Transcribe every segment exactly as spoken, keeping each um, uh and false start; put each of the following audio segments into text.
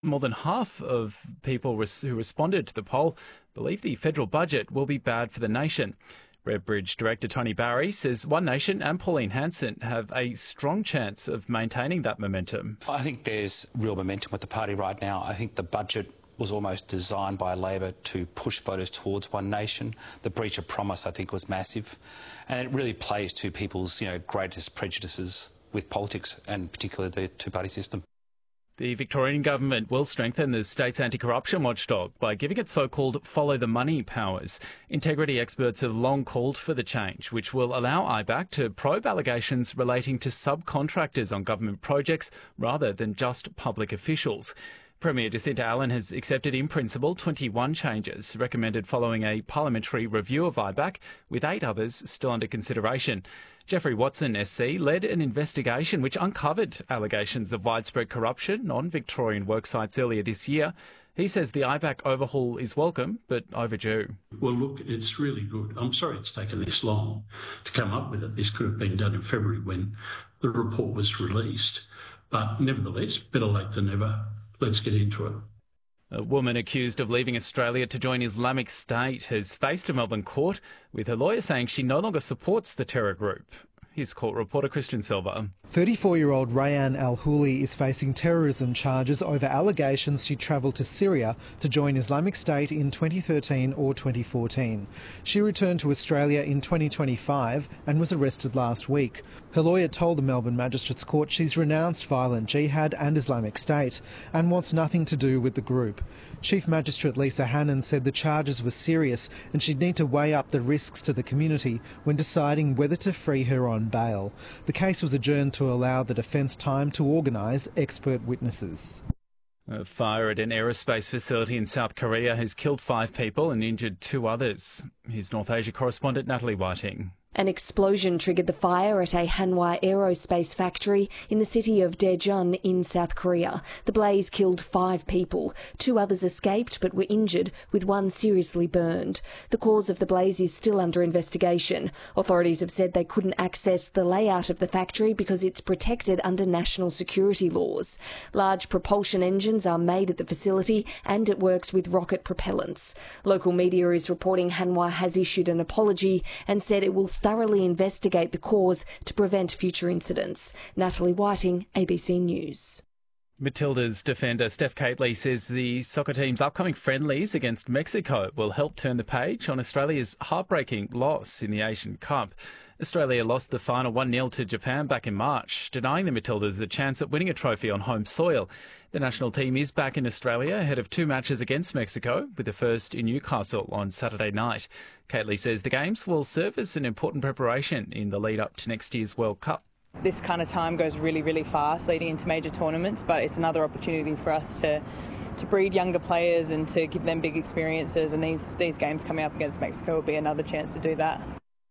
More than half of people res- who responded to the poll believe the federal budget will be bad for the nation. RedBridge Director Tony Barry says One Nation and Pauline Hanson have a strong chance of maintaining that momentum. I think there's real momentum with the party right now. I think the budget was almost designed by Labor to push voters towards One Nation. The breach of promise, I think, was massive. And it really plays to people's, you know, greatest prejudices with politics and particularly the two-party system. The Victorian government will strengthen the state's anti-corruption watchdog by giving it so-called follow-the-money powers. Integrity experts have long called for the change, which will allow I B A C to probe allegations relating to subcontractors on government projects rather than just public officials. Premier Jacinta Allen has accepted in principle twenty-one changes recommended following a parliamentary review of I B A C, with eight others still under consideration. Jeffrey Watson S C led an investigation which uncovered allegations of widespread corruption on Victorian worksites earlier this year. He says the I B A C overhaul is welcome but overdue. Well, look, it's really good. I'm sorry it's taken this long to come up with it. This could have been done in February when the report was released. But nevertheless, better late than never. Let's get into it. A woman accused of leaving Australia to join Islamic State has faced a Melbourne court, with her lawyer saying she no longer supports the terror group. Here's court reporter Christian Silva. thirty-four-year-old Rayan Al-Houli is facing terrorism charges over allegations she travelled to Syria to join Islamic State in twenty thirteen or twenty fourteen. She returned to Australia in twenty twenty-five and was arrested last week. Her lawyer told the Melbourne Magistrates Court she's renounced violent jihad and Islamic State and wants nothing to do with the group. Chief Magistrate Lisa Hannon said the charges were serious and she'd need to weigh up the risks to the community when deciding whether to free her on bail. The case was adjourned to allow the defence time to organise expert witnesses. A fire at an aerospace facility in South Korea has killed five people and injured two others. Here's North Asia correspondent Natalie Whiting. An explosion triggered the fire at a Hanwha aerospace factory in the city of Daejeon in South Korea. The blaze killed five people. Two others escaped but were injured, with one seriously burned. The cause of the blaze is still under investigation. Authorities have said they couldn't access the layout of the factory because it's protected under national security laws. Large propulsion engines are made at the facility and it works with rocket propellants. Local media is reporting Hanwha has issued an apology and said it will thoroughly investigate the cause to prevent future incidents. Natalie Whiting, A B C News. Matilda's defender Steph Catley says the soccer team's upcoming friendlies against Mexico will help turn the page on Australia's heartbreaking loss in the Asian Cup. Australia lost the final one nil to Japan back in March, denying the Matildas a chance at winning a trophy on home soil. The national team is back in Australia ahead of two matches against Mexico, with the first in Newcastle on Saturday night. Catley says the games will serve as an important preparation in the lead up to next year's World Cup. This kind of time goes really, really fast leading into major tournaments, but it's another opportunity for us to to breed younger players and to give them big experiences, and these, these games coming up against Mexico will be another chance to do that.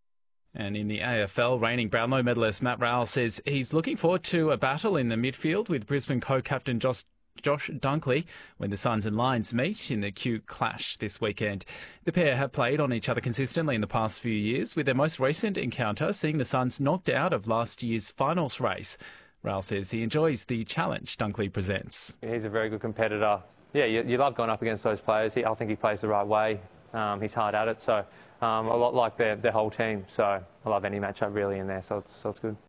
And in the A F L, reigning Brownlow medalist Matt Rowell says he's looking forward to a battle in the midfield with Brisbane co-captain Josh, Josh Dunkley when the Suns and Lions meet in the Q Clash this weekend. The pair have played on each other consistently in the past few years, with their most recent encounter seeing the Suns knocked out of last year's finals race. Rowell says he enjoys the challenge Dunkley presents. He's a very good competitor. Yeah, you, you love going up against those players. He, I think he plays the right way. Um, he's hard at it, so um, a lot like their, their whole team. So I love any matchup really in there, so it's, so it's good.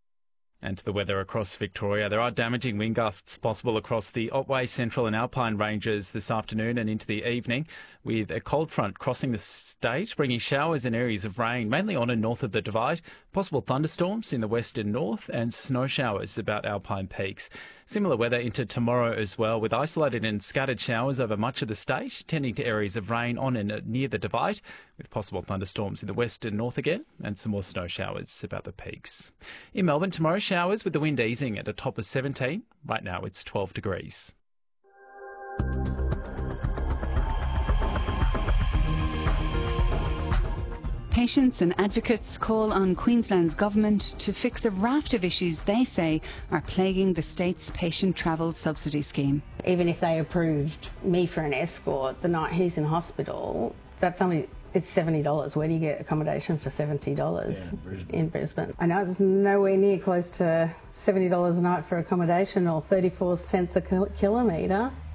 And to the weather across Victoria. There are damaging wind gusts possible across the Otway, Central and Alpine ranges this afternoon and into the evening, with a cold front crossing the state, bringing showers and areas of rain, mainly on and north of the Divide, possible thunderstorms in the west and north, and snow showers about Alpine peaks. Similar weather into tomorrow as well, with isolated and scattered showers over much of the state, tending to areas of rain on and near the Divide, with possible thunderstorms in the west and north again, and some more snow showers about the peaks. In Melbourne, tomorrow, showers with the wind easing at a top of seventeen. Right now it's twelve degrees. Patients and advocates call on Queensland's government to fix a raft of issues they say are plaguing the state's patient travel subsidy scheme. Even if they approved me for an escort the night he's in hospital, that's only it's seventy dollars. Where do you get accommodation for seventy dollars yeah, in, Brisbane. in Brisbane? I know it's nowhere near close to seventy dollars a night for accommodation or thirty-four cents a kilometre.